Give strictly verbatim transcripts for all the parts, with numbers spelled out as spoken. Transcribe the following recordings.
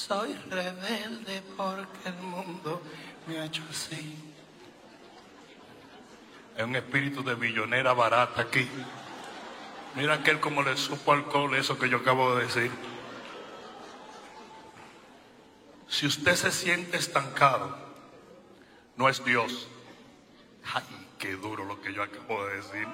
Soy rebelde porque el mundo me ha hecho así. Hay un espíritu de billonera barata aquí. Mira aquel como le supo alcohol eso que yo acabo de decir. Si usted se siente estancado, no es Dios. Ay, qué duro lo que yo acabo de decir.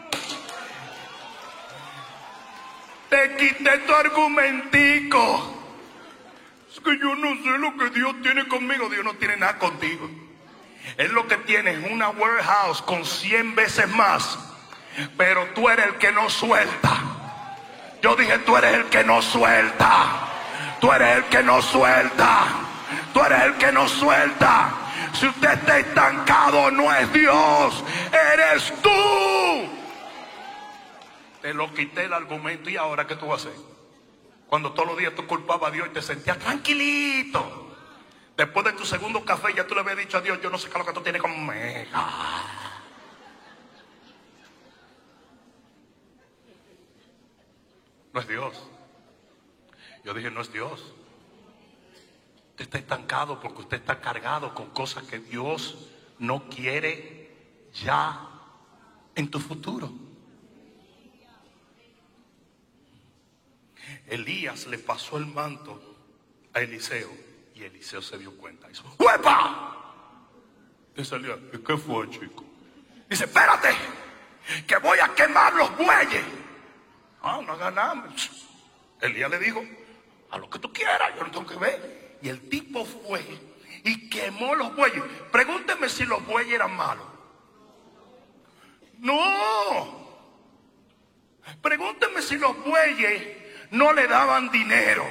Te quité tu argumentico. Es que yo no sé lo que Dios tiene conmigo. Dios no tiene nada contigo. Él lo que tiene es una warehouse con cien veces más. Pero tú eres el que no suelta. Yo dije, tú eres el que no suelta. Tú eres el que no suelta. Tú eres el que no suelta. Si usted está estancado, no es Dios, eres tú. Te lo quité el argumento. ¿Y ahora qué tú vas a hacer? Cuando todos los días tú culpabas a Dios y te sentías tranquilito. Después de tu segundo café ya tú le habías dicho a Dios, yo no sé qué es lo que tú tienes conmigo. No es Dios. Yo dije, no es Dios. Usted está estancado porque usted está cargado con cosas que Dios no quiere ya en tu futuro. Elías le pasó el manto a Eliseo y Eliseo se dio cuenta. Hizo ¡huepa! Dice Elías, ¿qué fue, chico? Dice, espérate, que voy a quemar los bueyes. Ah, no hagas nada. Elías le dijo, a lo que tú quieras, yo no tengo que ver. Y el tipo fue y quemó los bueyes. Pregúnteme si los bueyes eran malos. No. Pregúnteme si los bueyes no le daban dinero.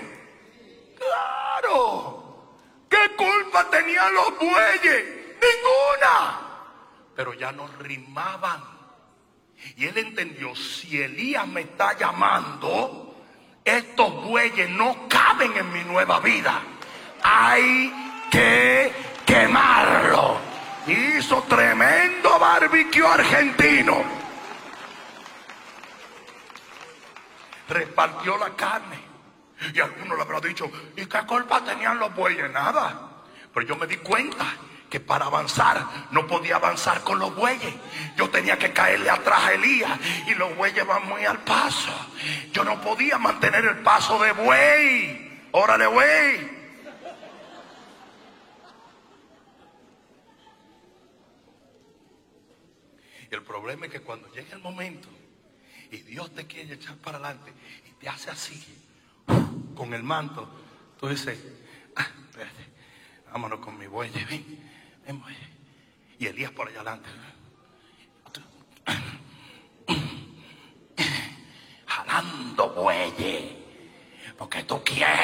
Claro. ¿Qué culpa tenían los bueyes? Ninguna. Pero ya no rimaban. Y él entendió, si Elías me está llamando, estos bueyes no caben en mi nueva vida. Hay que quemarlo. Hizo tremendo barbecue argentino. Repartió la carne. Y algunos le habrán dicho, ¿y qué culpa tenían los bueyes? Nada. Pero yo me di cuenta que para avanzar no podía avanzar con los bueyes. Yo tenía que caerle atrás a Elías y los bueyes van muy al paso. Yo no podía mantener el paso de buey. Órale, buey. Y el problema es que cuando llega el momento y Dios te quiere echar para adelante y te hace así con el manto, tú dices, ah, espérate, vámonos con mi buey, ven, ven buey. Y Elías por allá adelante, jalando bueyes, porque tú quieres.